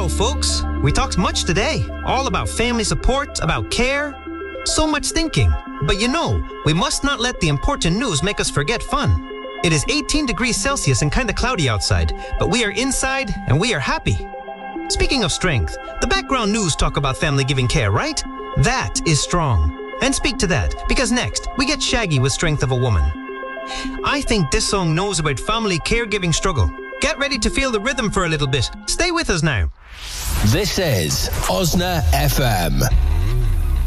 Hello, folks. We talked much today, all about family support, about care. So much thinking. But you know, we must not let the important news make us forget fun. It is 18 degrees Celsius and kinda cloudy outside, but we are inside and we are happy. Speaking of strength, the background news talk about family giving care, right? That is strong. And speak to that, because next, we get Shaggy with Strength of a Woman. I think this song knows about family caregiving struggle. Get ready to feel the rhythm for a little bit. Stay with us now. This is Osna FM.